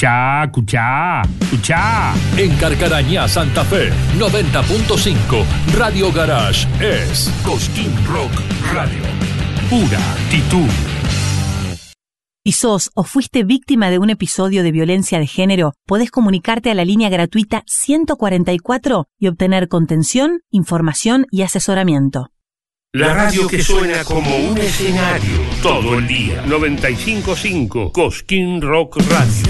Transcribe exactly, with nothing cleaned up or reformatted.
Escuchá, escuchá, escuchá. En Carcarañá, Santa Fe, noventa punto cinco. Radio Garage es Cosquín Rock Radio. Pura actitud. Si sos o fuiste víctima de un episodio de violencia de género, podés comunicarte a la línea gratuita ciento cuarenta y cuatro y obtener contención, información y asesoramiento. La radio que suena como un escenario todo el día. noventa y cinco punto cinco Cosquín Rock Radio.